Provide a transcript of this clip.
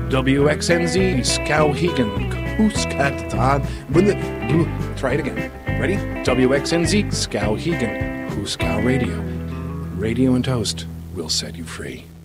WXNZ, Skowhegan, Huskatan. Try it again. Ready? WXNZ, Skowhegan, Huskow Radio. Radio and Toast will set you free.